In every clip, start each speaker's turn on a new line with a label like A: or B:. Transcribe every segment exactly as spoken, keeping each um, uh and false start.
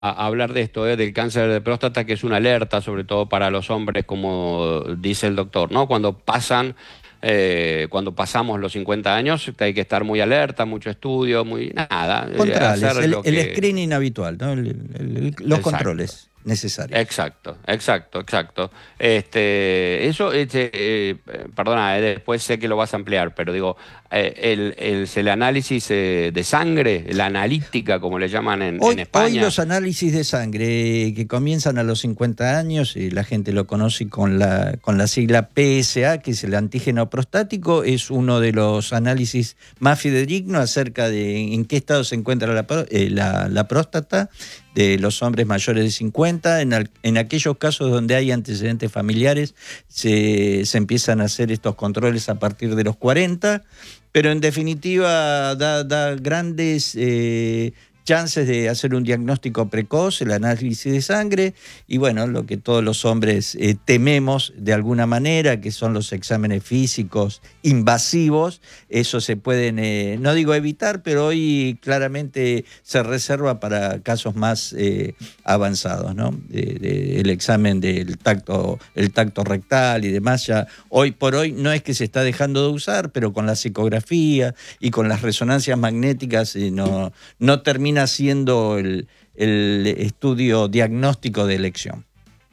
A: a hablar de esto, ¿eh? Del cáncer de próstata, que es una alerta, sobre todo para los hombres, como dice el doctor, ¿no? Cuando pasan, eh, cuando pasamos los cincuenta años, hay que estar muy alerta, mucho estudio, muy nada, eh,
B: Controles,
A: hacer
B: el,
A: lo
B: el
A: que...
B: screening habitual, ¿no? El- el- el- los
A: Exacto.
B: controles necesarios.
A: Exacto, exacto, exacto. Este, eso, este, eh, perdona, eh, después sé que lo vas a ampliar, pero digo, eh, el, el, el análisis eh, de sangre, la analítica, como le llaman en, en
B: Hoy, hoy
A: España.
B: los análisis de sangre eh, que comienzan a los cincuenta años, y la gente lo conoce con la, con la sigla P S A, que es el antígeno prostático, es uno de los análisis más fidedignos acerca de en qué estado se encuentra la, pró- eh, la, la próstata de los hombres mayores de cincuenta. En, al- en aquellos casos donde hay antecedentes familiares, se, se empiezan a hacer estos controles a partir de los cuarenta, pero en definitiva da, da grandes... Eh, chances de hacer un diagnóstico precoz, el análisis de sangre, y bueno, lo que todos los hombres eh, tememos de alguna manera, que son los exámenes físicos invasivos. Eso se pueden, eh, no digo evitar, pero hoy claramente se reserva para casos más eh, avanzados, ¿no? De, de, el examen del tacto, el tacto rectal y demás, ya hoy por hoy no es que se está dejando de usar, pero con la psicografía y con las resonancias magnéticas eh, no, no termina siendo el, el estudio diagnóstico de elección.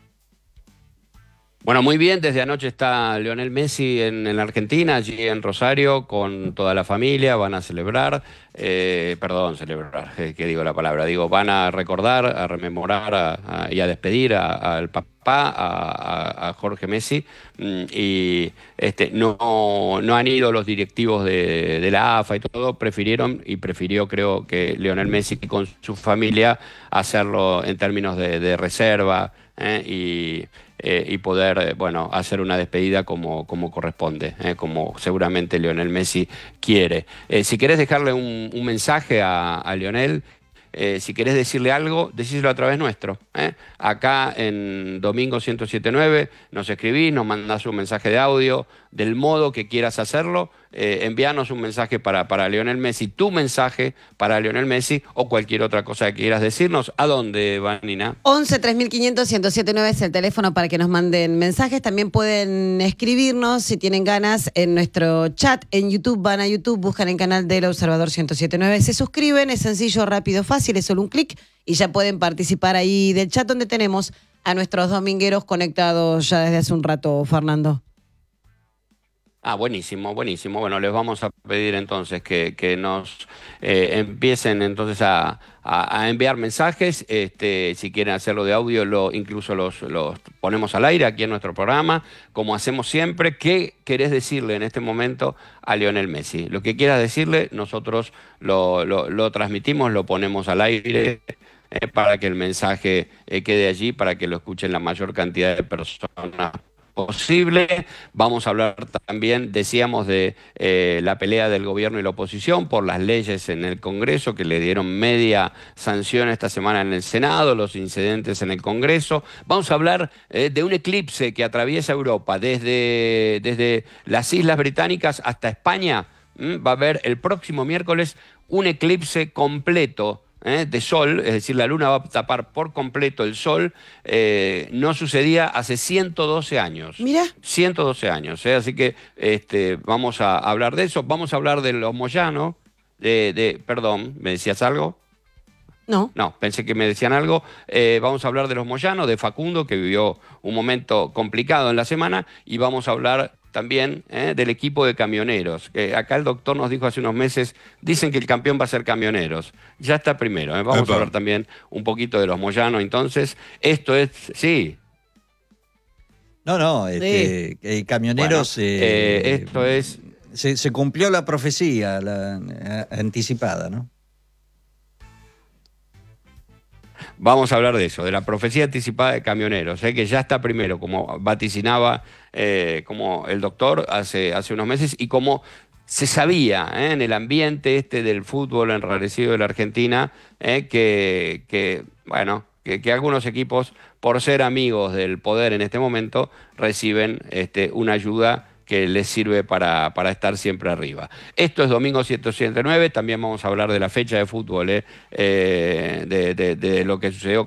A: Bueno, muy bien, desde anoche está Lionel Messi en, en Argentina, allí en Rosario, con toda la familia, van a celebrar, eh, perdón, celebrar, eh, ¿qué digo la palabra? Digo, van a recordar, a rememorar a- a- y a despedir a- al papá, a, a- a Jorge Messi, mm, y este, no, no han ido los directivos de, de la A F A y todo, prefirieron, y prefirió creo que Lionel Messi con su familia hacerlo en términos de, de reserva, ¿eh? y eh, y poder, eh, bueno, hacer una despedida como, como corresponde, eh, como seguramente Lionel Messi quiere. Eh, si querés dejarle un, un mensaje a, a Lionel, eh, si querés decirle algo, decíselo a través nuestro. ¿eh? Acá en Domingo ciento siete punto nueve nos escribís, nos mandás un mensaje de audio del modo que quieras hacerlo. Eh, envíanos un mensaje para, para Lionel Messi, tu mensaje para Lionel Messi o cualquier otra cosa que quieras decirnos. ¿A dónde, Vanina?
C: once tres mil quinientos ciento siete nueve es el teléfono para que nos manden mensajes. También pueden escribirnos si tienen ganas en nuestro chat en YouTube. Van a YouTube, buscan el canal del Observador ciento siete nueve, se suscriben, es sencillo, rápido, fácil, es solo un clic y ya pueden participar ahí del chat donde tenemos a nuestros domingueros conectados ya desde hace un rato, Fernando.
A: Ah, buenísimo, buenísimo. Bueno, les vamos a pedir entonces que, que nos eh, empiecen entonces a, a- a enviar mensajes. Este, si quieren hacerlo de audio, lo, incluso los, los ponemos al aire aquí en nuestro programa, como hacemos siempre. ¿Qué querés decirle en este momento a Lionel Messi? Lo que quieras decirle, nosotros lo, lo- lo transmitimos, lo ponemos al aire. eh, para que el mensaje eh, quede allí, para que lo escuchen la mayor cantidad de personas posible. Vamos a hablar también, decíamos, de eh, la pelea del gobierno y la oposición por las leyes en el Congreso, que le dieron media sanción esta semana en el Senado, los incidentes en el Congreso. Vamos a hablar eh, de un eclipse que atraviesa Europa, desde, desde las Islas Británicas hasta España. ¿Mm? Va a haber el próximo miércoles un eclipse completo, ¿eh? de sol, es decir, la luna va a tapar por completo el sol. Eh, no sucedía hace ciento doce años.
C: Mira.
A: ciento doce años, ¿eh? Así que este, vamos a hablar de eso. Vamos a hablar de los Moyano, de, de, perdón, ¿me decías algo?
C: No.
A: No, pensé que me decían algo. Eh, vamos a hablar de los Moyano, de Facundo, que vivió un momento complicado en la semana, y vamos a hablar también eh, del equipo de camioneros. Eh, acá el doctor nos dijo hace unos meses, dicen que el campeón va a ser Camioneros. Ya está primero. eh. Vamos a
D: Epa.
A: hablar también un poquito de los Moyano. Entonces, esto es, sí,
B: No, no,
C: Sí.
B: este, eh,
A: bueno,
B: camioneros,
A: eh,
B: eh,
A: esto es...
B: se, se cumplió la profecía la, a- anticipada, ¿no?
A: Vamos a hablar de eso, de la profecía anticipada de camioneros, ¿eh? Que ya está primero, como vaticinaba eh, como el doctor hace, hace unos meses, y como se sabía ¿eh? en el ambiente este del fútbol enrarecido de la Argentina, ¿eh? que, que, bueno, que, que algunos equipos, por ser amigos del poder en este momento, reciben este, una ayuda que les sirve para, para estar siempre arriba. Esto es Domingo ciento setenta y nueve, también vamos a hablar de la fecha de fútbol, ¿eh? Eh, de, de, de lo que sucedió